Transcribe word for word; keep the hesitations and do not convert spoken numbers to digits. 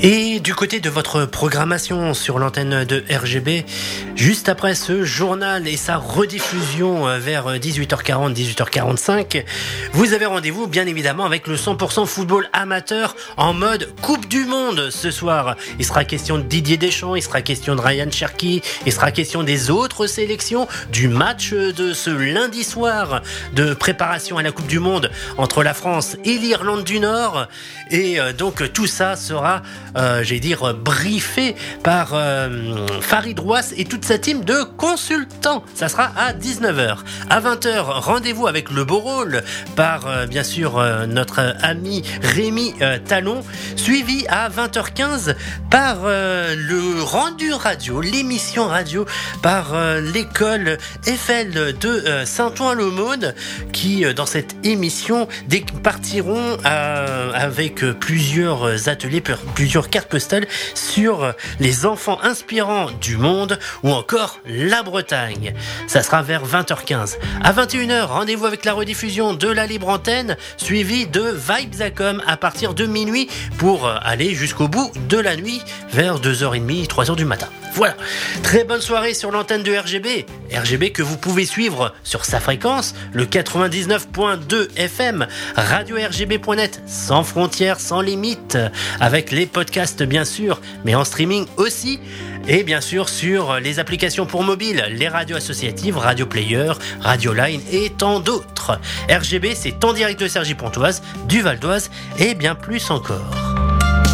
Et du côté de votre programmation sur l'antenne de R G B, juste après ce journal et sa rediffusion vers dix-huit heures quarante, dix-huit heures quarante-cinq, vous avez rendez-vous bien évidemment avec le cent pour cent football amateur en mode Coupe du Monde ce soir. Il sera question de Didier Deschamps, il sera question de Ryan Cherki, il sera question des autres sélections, du match de ce lundi soir de préparation à la Coupe du Monde entre la France et l'Irlande du Nord. Et donc tout ça sera, euh, j'allais dire, briefé par euh, Farid Rouas et toute sa team de consultants. Ça sera à dix-neuf heures. À vingt heures, rendez-vous avec le beau rôle par, euh, bien sûr, euh, notre ami Rémi euh, Talon, suivi à vingt heures quinze par euh, le rendu radio, l'émission radio par euh, l'école Eiffel de euh, Saint-Ouen-l'Aumône, qui, euh, dans cette émission, partiront euh, avec plusieurs ateliers, plusieurs cartes postales sur les enfants inspirants du monde ou encore la Bretagne. Ça sera vers vingt heures quinze. À vingt et une heures, rendez-vous avec la rediffusion de la libre antenne, suivi de Vibes Acom à partir de minuit pour aller jusqu'au bout de la nuit vers deux heures trente, trois heures du matin. Voilà, très bonne soirée sur l'antenne de R G B. R G B que vous pouvez suivre sur sa fréquence, le quatre-vingt-dix-neuf point deux F M, radio R G B point net, sans frontières, sans limites, avec les podcasts bien sûr, mais en streaming aussi, et bien sûr sur les applications pour mobile, les radios associatives, Radio Player, Radio Line et tant d'autres. R G B, c'est en direct de Cergy-Pontoise, du Val d'Oise et bien plus encore.